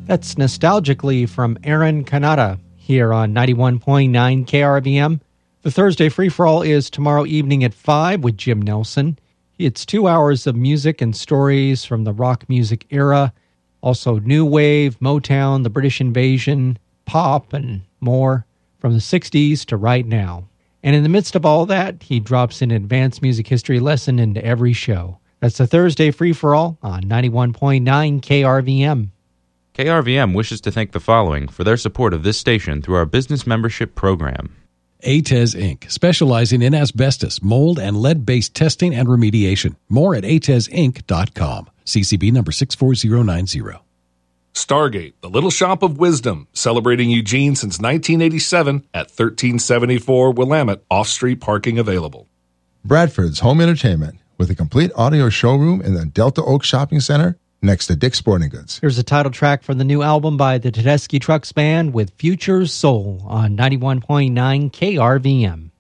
That's Nostalgically from Aaron Kanata here on 91.9 KRVM. The Thursday Free-For-All is tomorrow evening at 5 with Jim Nelson. It's 2 hours of music and stories from the rock music era, also new wave, Motown, the British Invasion, pop, and more from the 60s to right now. And in the midst of all that, he drops an advanced music history lesson into every show. That's the Thursday Free-For-All on 91.9 KRVM. KRVM wishes to thank the following for their support of this station through our business membership program. ATES Inc., specializing in asbestos, mold, and lead-based testing and remediation. More at atesinc.com. CCB number 64090. Stargate, the Little Shop of Wisdom, celebrating Eugene since 1987 at 1374 Willamette, off-street parking available. Bradford's Home Entertainment, with a complete audio showroom in the Delta Oak Shopping Center next to Dick's Sporting Goods. Here's a title track from the new album by the Tedeschi Trucks Band with Future Soul on 91.9 KRVM.